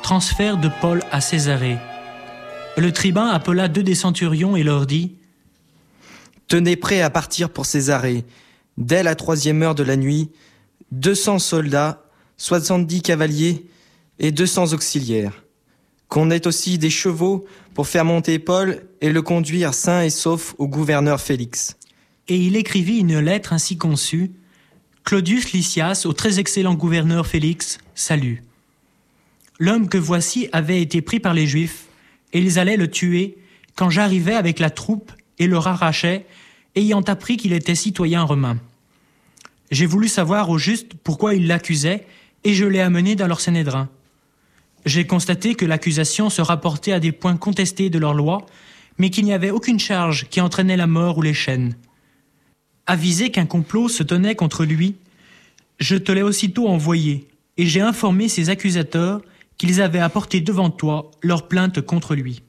transfert de Paul à Césarée. Le tribun appela 2 des centurions et leur dit : « Tenez prêts à partir pour Césarée. Dès la 3e heure de la nuit, 200 soldats, 70 cavaliers et 200 auxiliaires. Qu'on ait aussi des chevaux pour faire monter Paul et le conduire sain et sauf au gouverneur Félix. » Et il écrivit une lettre ainsi conçue : Claudius Lysias, au très excellent gouverneur Félix, salut. L'homme que voici avait été pris par les Juifs, et ils allaient le tuer quand j'arrivais avec la troupe et le arrachais, ayant appris qu'il était citoyen romain. J'ai voulu savoir au juste pourquoi ils l'accusaient, et je l'ai amené dans leur Sanhédrin. J'ai constaté que l'accusation se rapportait à des points contestés de leur loi, mais qu'il n'y avait aucune charge qui entraînait la mort ou les chaînes. Avisé qu'un complot se tenait contre lui, je te l'ai aussitôt envoyé, et j'ai informé ses accusateurs qu'ils avaient apporté devant toi leur plainte contre lui.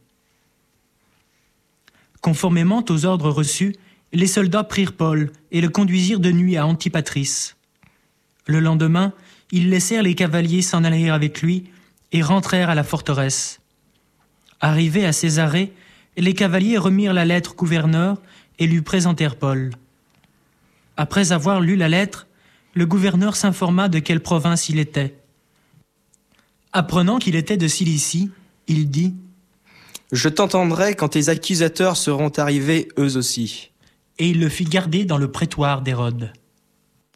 Conformément aux ordres reçus, les soldats prirent Paul et le conduisirent de nuit à Antipatris. Le lendemain, ils laissèrent les cavaliers s'en aller avec lui et rentrèrent à la forteresse. Arrivés à Césarée, les cavaliers remirent la lettre au gouverneur et lui présentèrent Paul. Après avoir lu la lettre, le gouverneur s'informa de quelle province il était. Apprenant qu'il était de Cilicie, il dit : « Je t'entendrai quand tes accusateurs seront arrivés eux aussi. » Et il le fit garder dans le prétoire d'Hérode.